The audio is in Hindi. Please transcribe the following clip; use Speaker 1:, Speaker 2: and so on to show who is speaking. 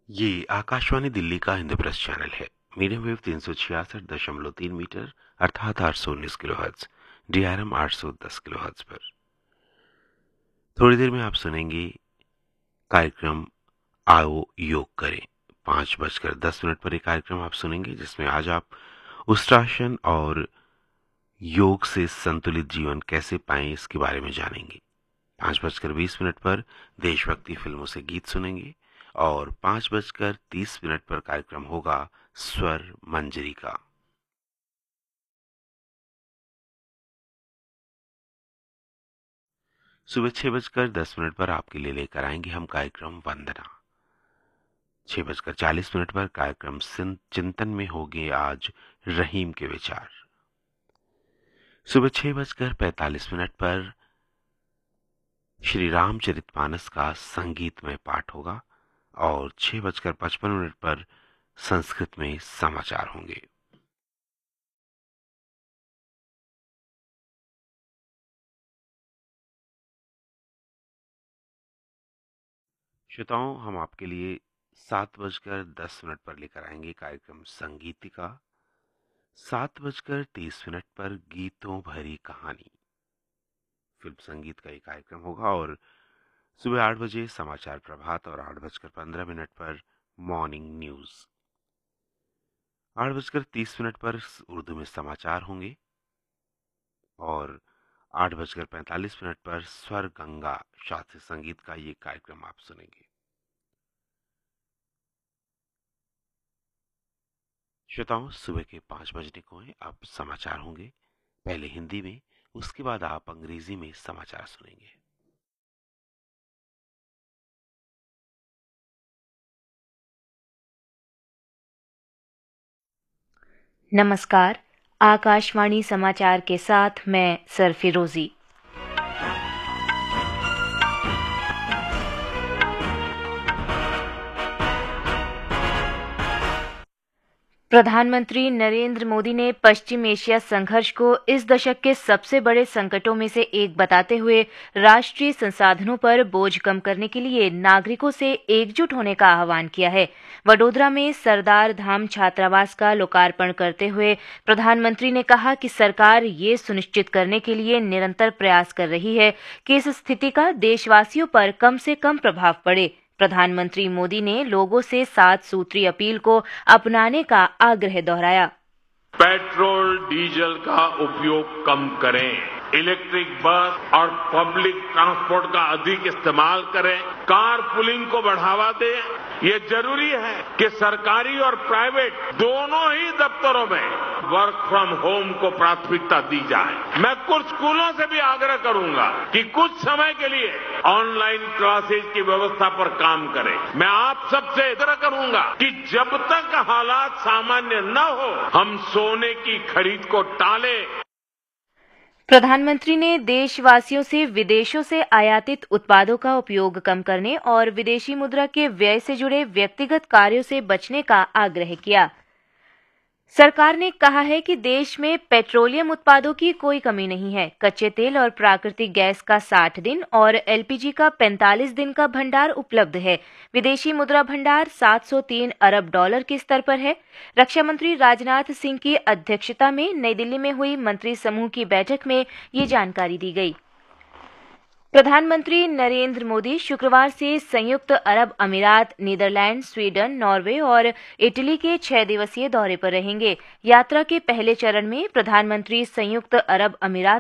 Speaker 1: ये आकाशवाणी दिल्ली का इंद्रप्रस्थ चैनल है। मीडियम वेव 366.3 मीटर अर्थात 819 किलोहर्ट्ज, DRM 810 किलोहर्ट्ज पर। थोड़ी देर में आप सुनेंगे कार्यक्रम आओ योग करें। 5:10 पर एक कार्यक्रम आप सुनेंगे जिसमें आज आप उष्ट्रासन और योग से संतुलित जीवन कैसे पाएं इसके बारे में जानेंगे। 5:20 पर देशभक्ति फिल्मों से गीत सुनेंगे और 5:30 पर कार्यक्रम होगा स्वर मंजरी का। सुबह 6:10 पर आपके लिए लेकर आएंगे हम कार्यक्रम वंदना। 6:40 पर कार्यक्रम चिंतन में होंगे आज रहीम के विचार। सुबह 6:45 पर श्री रामचरितमानस का संगीतमय पाठ होगा और 6:55 पर संस्कृत में समाचार होंगे। श्रोताओं, हम आपके लिए 7:10 पर लेकर आएंगे कार्यक्रम संगीतिका। 7:30 पर गीतों भरी कहानी फिल्म संगीत का एक कार्यक्रम होगा और सुबह 8 बजे समाचार प्रभात और 8:15 पर मॉर्निंग न्यूज। 8:30 पर उर्दू में समाचार होंगे और 8:45 पर स्वर गंगा शास्त्रीय संगीत का ये कार्यक्रम आप सुनेंगे। श्रोताओं, सुबह के 5 बजने को हैं, अब समाचार होंगे, पहले हिंदी में, उसके बाद आप अंग्रेजी में समाचार सुनेंगे।
Speaker 2: नमस्कार, आकाशवाणी समाचार के साथ मैं सरफिरोजी। प्रधानमंत्री नरेंद्र मोदी ने पश्चिम एशिया संघर्ष को इस दशक के सबसे बड़े संकटों में से एक बताते हुए राष्ट्रीय संसाधनों पर बोझ कम करने के लिए नागरिकों से एकजुट होने का आह्वान किया है। वडोदरा में सरदार धाम छात्रावास का लोकार्पण करते हुए प्रधानमंत्री ने कहा कि सरकार ये सुनिश्चित करने के लिए निरंतर प्रयास कर रही है कि इस स्थिति का देशवासियों पर कम से कम प्रभाव पड़े। प्रधानमंत्री मोदी ने लोगों से 7 सूत्रीय अपील को अपनाने का आग्रह दोहराया।
Speaker 3: पेट्रोल डीजल का उपयोग कम करें, इलेक्ट्रिक बस और पब्लिक ट्रांसपोर्ट का अधिक इस्तेमाल करें, कार पुलिंग को बढ़ावा दें। ये जरूरी है कि सरकारी और प्राइवेट दोनों ही दफ्तरों में वर्क फ्रॉम होम को प्राथमिकता दी जाए। मैं कुछ स्कूलों से भी आग्रह करूंगा कि कुछ समय के लिए ऑनलाइन क्लासेज की व्यवस्था पर काम करें। मैं आप सबसे आग्रह करूंगा कि जब तक हालात सामान्य न हो, हम सोने की खरीद को टालें।
Speaker 2: प्रधानमंत्री ने देशवासियों से विदेशों से आयातित उत्पादों का उपयोग कम करने और विदेशी मुद्रा के व्यय से जुड़े व्यक्तिगत कार्यों से बचने का आग्रह किया। सरकार ने कहा है कि देश में पेट्रोलियम उत्पादों की कोई कमी नहीं है। कच्चे तेल और प्राकृतिक गैस का 60 दिन और एलपीजी का 45 दिन का भंडार उपलब्ध है। विदेशी मुद्रा भंडार $703 अरब के स्तर पर है। रक्षा मंत्री राजनाथ सिंह की अध्यक्षता में नई दिल्ली में हुई मंत्री समूह की बैठक में ये जानकारी दी गई। प्रधानमंत्री नरेंद्र मोदी शुक्रवार से संयुक्त अरब अमीरात, नीदरलैंड, स्वीडन, नॉर्वे और इटली के 6 दिवसीय दौरे पर रहेंगे। यात्रा के पहले चरण में प्रधानमंत्री संयुक्त अरब अमीरात